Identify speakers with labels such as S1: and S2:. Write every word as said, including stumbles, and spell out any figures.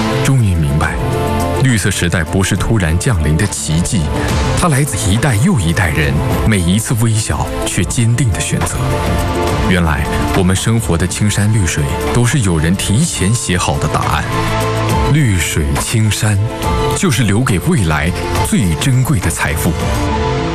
S1: 终于明白，绿色时代不是突然降临的奇迹，它来自一代又一代人每一次微小却坚定的选择。原来，我们生活的青山绿水都是有人提前写好的答案。绿水青山，就是留给未来最珍贵的财富。